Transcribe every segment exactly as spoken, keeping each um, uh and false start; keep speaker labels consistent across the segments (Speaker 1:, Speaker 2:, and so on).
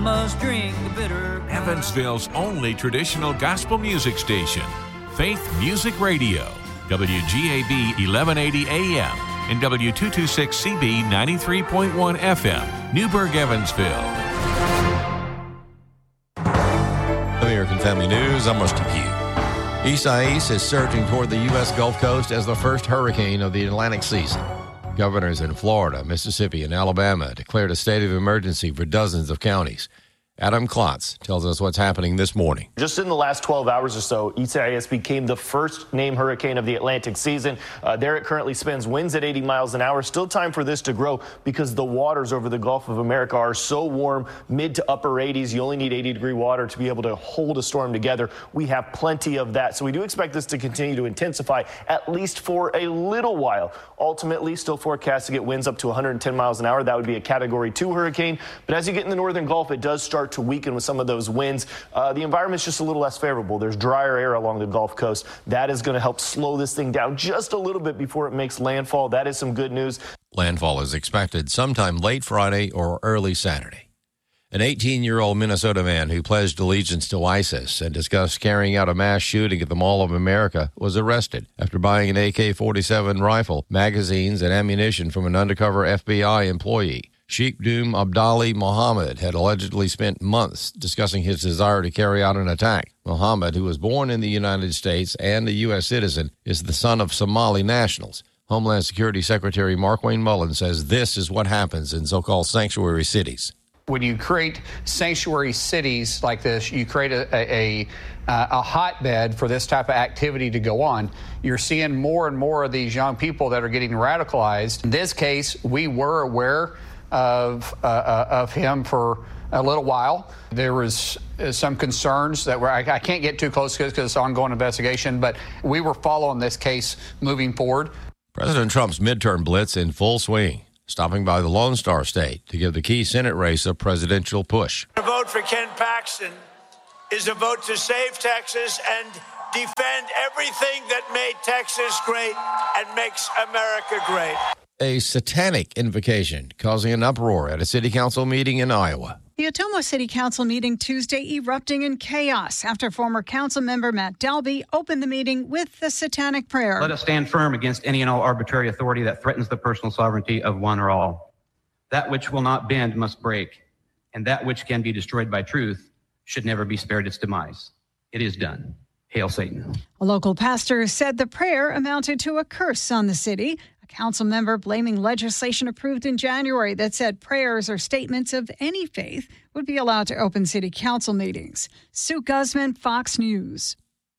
Speaker 1: Must drink the bitter.
Speaker 2: Evansville's only traditional gospel music station, Faith Music Radio, W G A B eleven eighty A M and W two twenty-six C B ninety-three point one F M, Newburgh, Evansville.
Speaker 3: American Family News, I'm Rusty Pugh. Isaias is surging toward the U S Gulf Coast as the first hurricane of the Atlantic season. Governors in Florida, Mississippi, and Alabama declared a state of emergency for dozens of counties. Adam Klotz tells us what's happening this morning.
Speaker 4: Just in the last twelve hours or so, Isaias became the first named hurricane of the Atlantic season. Uh, there it currently spins winds at eighty miles an hour. Still time for this to grow because the waters over the Gulf of America are so warm, mid to upper eighties. You only need eighty degree water to be able to hold a storm together. We have plenty of that. So we do expect this to continue to intensify at least for a little while. Ultimately, still forecast to get winds up to one hundred ten miles an hour. That would be a category two hurricane. But as you get in the northern Gulf, it does start to weaken with some of those winds. Uh, the environment's just a little less favorable. There's drier air along the Gulf Coast. That is going to help slow this thing down just a little bit before it makes landfall. That is some good news.
Speaker 3: Landfall is expected sometime late Friday or early Saturday. An eighteen-year-old Minnesota man who pledged allegiance to ISIS and discussed carrying out a mass shooting at the Mall of America was arrested after buying an A K forty-seven rifle, magazines, and ammunition from an undercover F B I employee. Sheikh Doom Abdali Mohammed had allegedly spent months discussing his desire to carry out an attack. Mohammed, who was born in the United States and a U S citizen, is the son of Somali nationals. Homeland Security Secretary Markwayne Mullin says this is what happens in so-called sanctuary cities.
Speaker 5: When you create sanctuary cities like this, you create a, a, a, a hotbed for this type of activity to go on. You're seeing more and more of these young people that are getting radicalized. In this case, we were aware of uh, of him for a little while. There was uh, some concerns that were, I, I can't get too close because it's ongoing investigation, but we were following this case moving forward.
Speaker 3: President Trump's midterm blitz in full swing, stopping by the Lone Star State to give the key Senate race a presidential push.
Speaker 6: A vote for Ken Paxton is a vote to save Texas and defend everything that made Texas great and makes America great.
Speaker 3: A satanic invocation causing an uproar at a city council meeting in Iowa.
Speaker 7: The Ottumwa City Council meeting Tuesday erupting in chaos after former council member Matt Dalby opened the meeting with the satanic prayer.
Speaker 8: Let us stand firm against any and all arbitrary authority that threatens the personal sovereignty of one or all. That which will not bend must break, and that which can be destroyed by truth should never be spared its demise. It is done. Hail Satan.
Speaker 7: A local pastor said the prayer amounted to a curse on the city. Council member blaming legislation approved in January that said prayers or statements of any faith would be allowed to open city council meetings. Sue Guzman, Fox News.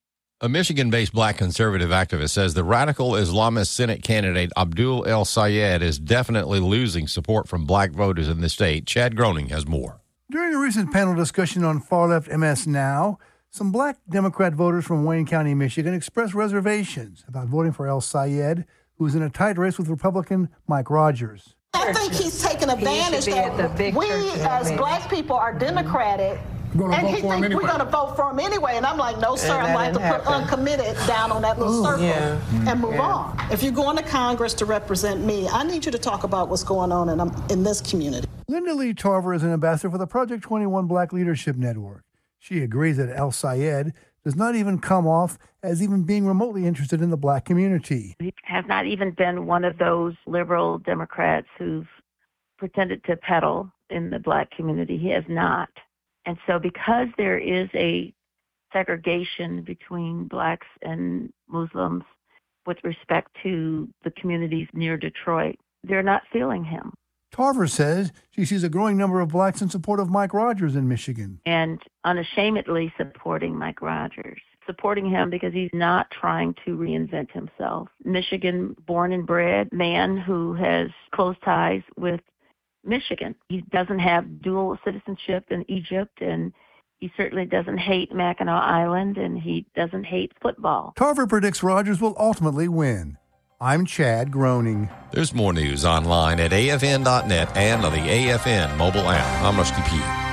Speaker 3: A Michigan-based black conservative activist says the radical Islamist Senate candidate Abdul El Sayed is definitely losing support from black voters in the state. Chad Groening has more.
Speaker 9: During a recent panel discussion on far-left M S Now, some black Democrat voters from Wayne County, Michigan, expressed reservations about voting for El Sayed, who's in a tight race with Republican Mike Rogers.
Speaker 10: I think he's taken advantage that we as black people are Democratic, and he thinks we're going to vote for him anyway. And I'm like, no, sir, I'm like to put uncommitted down on that little Ooh, circle yeah. and move yeah. on. If you're going to Congress to represent me, I need you to talk about what's going on in, um, in this community.
Speaker 9: Linda Lee Tarver is an ambassador for the Project twenty-one Black Leadership Network. She agrees that El Sayed does not even come off as even being remotely interested in the black community.
Speaker 11: He has not even been one of those liberal Democrats who've pretended to peddle in the black community. He has not. And so because there is a segregation between blacks and Muslims with respect to the communities near Detroit, they're not feeling him.
Speaker 9: Tarver says she sees a growing number of blacks in support of Mike Rogers in Michigan.
Speaker 11: And unashamedly supporting Mike Rogers, supporting him because he's not trying to reinvent himself. Michigan born and bred man who has close ties with Michigan. He doesn't have dual citizenship in Egypt, and he certainly doesn't hate Mackinac Island, and he doesn't hate football.
Speaker 9: Tarver predicts Rogers will ultimately win. I'm Chad Groening.
Speaker 3: There's more news online at A F N dot net and on the A F N mobile app. I'm Rusty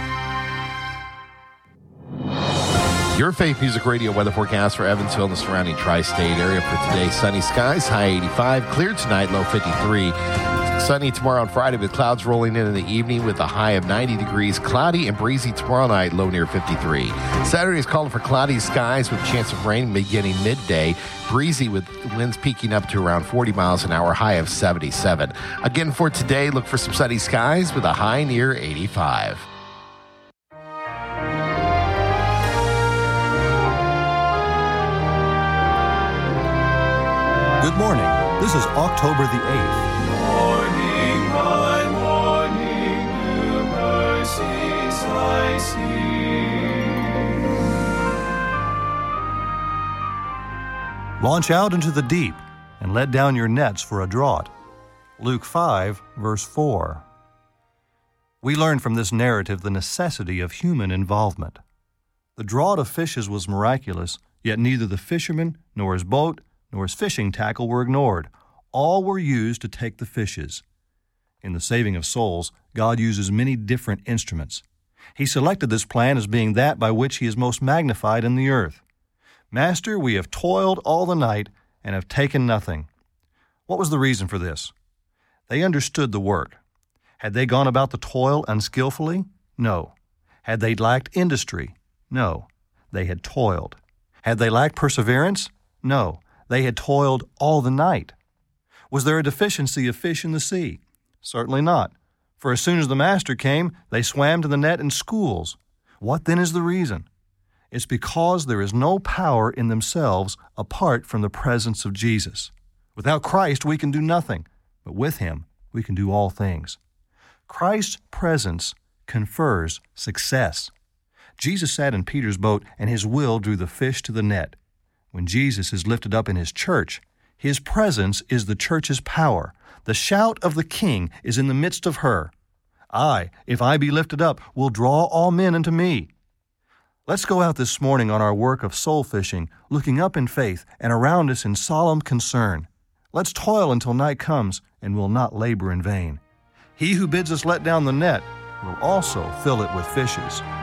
Speaker 3: Pugh.
Speaker 12: Your Faith Music Radio weather forecast for Evansville and the surrounding tri-state area for today. Sunny skies, high eighty-five. Clear tonight, low fifty-three. Sunny tomorrow and Friday with clouds rolling in in the evening with a high of ninety degrees. Cloudy and breezy tomorrow night, low near fifty-three. Saturday is calling for cloudy skies with chance of rain beginning midday. Breezy with winds peaking up to around forty miles an hour, high of seventy-seven. Again for today, look for some sunny skies with a high near eighty-five.
Speaker 13: Good morning. This is October the eighth.
Speaker 14: Morning by morning, new mercies I see.
Speaker 13: Launch out into the deep and let down your nets for a draught. Luke five, verse four. We learn from this narrative the necessity of human involvement. The draught of fishes was miraculous, yet neither the fisherman nor his boat nor his fishing tackle were ignored. All were used to take the fishes. In the saving of souls, God uses many different instruments. He selected this plan as being that by which He is most magnified in the earth. Master, we have toiled all the night and have taken nothing. What was the reason for this? They understood the work. Had they gone about the toil unskillfully? No. Had they lacked industry? No. They had toiled. Had they lacked perseverance? No. They had toiled all the night. Was there a deficiency of fish in the sea? Certainly not. For as soon as the master came, they swam to the net in schools. What then is the reason? It's because there is no power in themselves apart from the presence of Jesus. Without Christ, we can do nothing, but with Him, we can do all things. Christ's presence confers success. Jesus sat in Peter's boat, and His will drew the fish to the net. When Jesus is lifted up in His church, His presence is the church's power. The shout of the King is in the midst of her. I, if I be lifted up, will draw all men unto me. Let's go out this morning on our work of soul fishing, looking up in faith and around us in solemn concern. Let's toil until night comes, and will not labor in vain. He who bids us let down the net will also fill it with fishes.